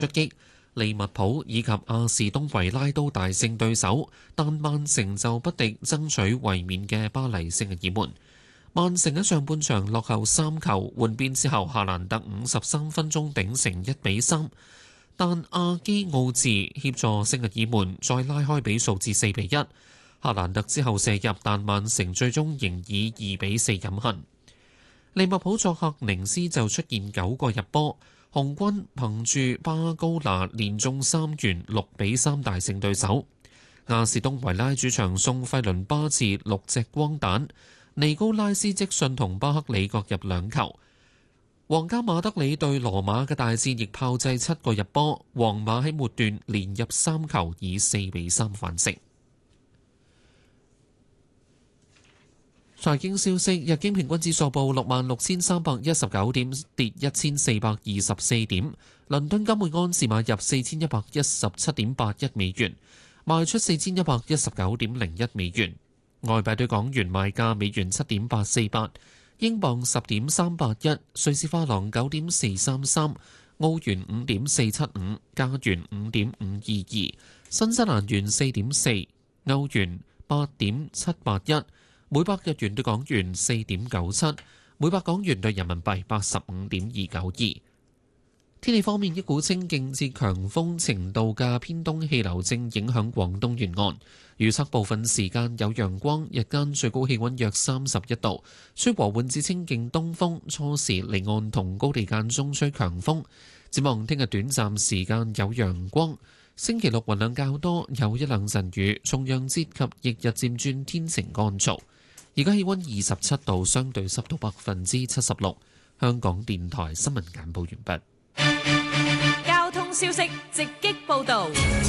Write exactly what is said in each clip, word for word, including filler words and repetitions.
出擊，利物浦以及阿士東維拉都大勝對手，但曼城就不敵爭取衛冕嘅巴黎聖日耳門。曼城喺上半場落後三球，換邊之後，夏蘭特五十三分鐘頂成一比三，但阿基奧治協助聖日耳門再拉開比數至四比一。夏蘭特之後射入，但曼城最終仍以二比四飲恨。利物浦作客寧斯就出現九個入波，紅軍憑住巴高拿連中三元，六比三大勝對手。亞士東維拉主場送費倫巴治六隻光蛋，尼高拉斯積遜同巴克里各入兩球。皇家馬德里對羅馬嘅大戰亦炮製七個入波，皇馬喺末段連入三球，以四比三反勝。財經消息：日經平均指數報六萬六千三百一十九點，跌一千四百二十四點。倫敦金每安士買入四千一百一十七點八一美元，賣出四千一百一十九點零一美元。外幣對港元賣價：美元七點八四八，英鎊十點三八一，瑞士法郎九點四三三，澳元五點四七五，加元五點五二二，新西蘭元四點四，歐元八點七八一。每百日元對港元四點九七，每百港元對人民幣八十五點二九二。天氣方面，一股清勁至強風程度嘅偏東氣流正影響廣東沿岸，預測部分時間有陽光，日間最高氣溫約三十一度，吹和緩至清勁東風，初時離岸同高地間中吹強風。展望聽日短暫時間有陽光。星期六雲量較多，有一兩陣雨，重陽節及翌日漸轉天晴乾燥。而家氣溫二十七度，相對濕度百分之七十六。香港電台新聞簡報完畢。交通消息直擊報道。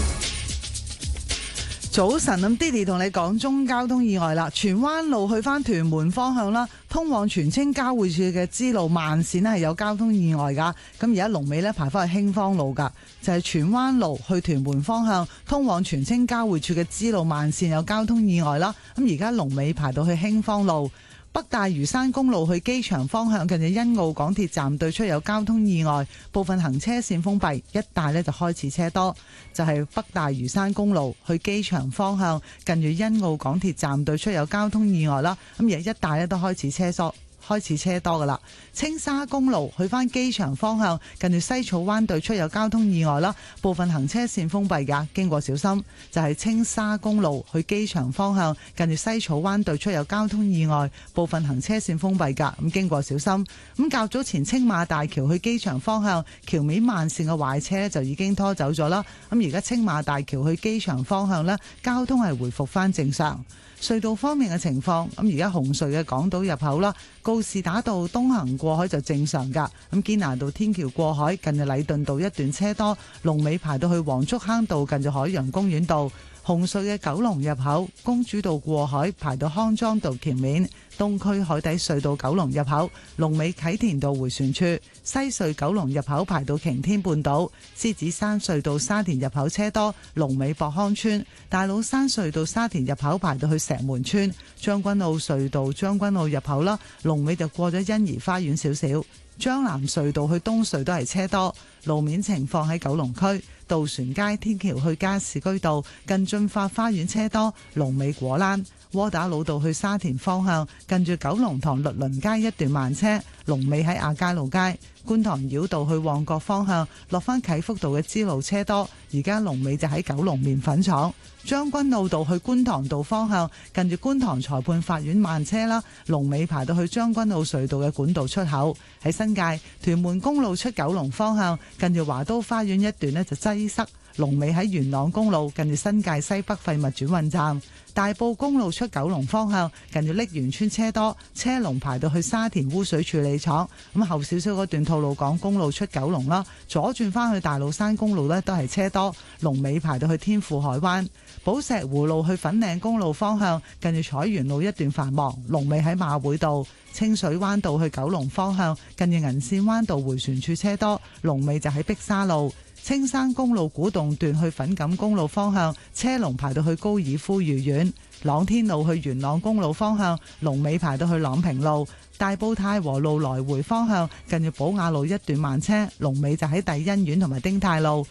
早晨，咁 Diddy 同你講中交通意外啦，荃灣路去返屯門方向啦，通往荃青交匯處嘅支路慢線咧係有交通意外噶，咁而家龍尾咧排返去興芳路噶，就係荃灣路去屯門方向通往荃青交匯處嘅支路慢線有交通意外啦，咁而家龍尾排到去興芳路。北大嶼山公路去機場方向近住欣澳港鐵站對出有交通意外，部分行車線封閉，一帶呢就開始車多。就係、是、北大嶼山公路去機場方向近住欣澳港鐵站對出有交通意外啦，咁而一帶呢都開始車多。開始車多噶啦，青沙公路去返機場方向近住西草灣對出有交通意外啦，部分行車線封閉噶，經過小心。就係、是、青沙公路去機場方向近住西草灣對出有交通意外，部分行車線封閉噶，咁經過小心。咁較早前青馬大橋去機場方向橋面慢線嘅壞車就已經拖走咗啦，咁而家青馬大橋去機場方向呢，交通係回復翻正常。隧道方面嘅情況，咁而家紅隧嘅港島入口啦，告士打道東行過海就正常噶。咁堅拿道天橋過海近住禮頓道一段車多，龍尾排到去黃竹坑道近住海洋公園道。紅隧嘅九龍入口，公主道過海排到康莊道橋面，東區海底隧道九龍入口，龍尾啟田道迴旋處，西隧九龍入口排到擎天半島，獅子山隧道沙田入口車多，龍尾博康村，大老山隧道沙田入口排到去石門村，將軍澳隧道將軍澳入口啦，龍尾就過咗欣怡花園少少。將南隧道去東隧都係車多，路面情況喺九龍區渡船街天橋去加士居道近駿發花園車多，龍尾果欄。窩打老道去沙田方向近住九龍塘律倫街一段慢車，龍尾喺亞皆老街。觀塘繞道去旺角方向落返啟福道嘅支路車多，而家龍尾就喺九龍麵粉廠。將軍澳道去觀塘道方向近住觀塘裁判法院慢車啦，龍尾排到去將軍澳隧道嘅管道出口。喺新界屯門公路出九龍方向近住華都花園一段呢就擠塞，龍尾喺元朗公路近住新界西北廢物轉運站。大埔公路出九龍方向近住瀝源村車多，車龍排到去沙田污水處理廠。咁後少少嗰段吐露港公路出九龍啦，左轉返去大老山公路呢都係車多，龍尾排到去天富海灣。寶石湖路去粉嶺公路方向近住彩園路一段繁忙，龍尾喺馬會道。清水灣道去九龍方向近住銀線灣道迴旋處車多，龍尾就喺碧沙路。 青山公路古洞段去粉錦公路方向車龍排到去高爾夫御苑，朗天路去元朗公路方向龍尾排到去朗平路，大埔太和路來回方向近住寶雅路一段慢車，龍尾就喺帝欣苑同埋丁泰路。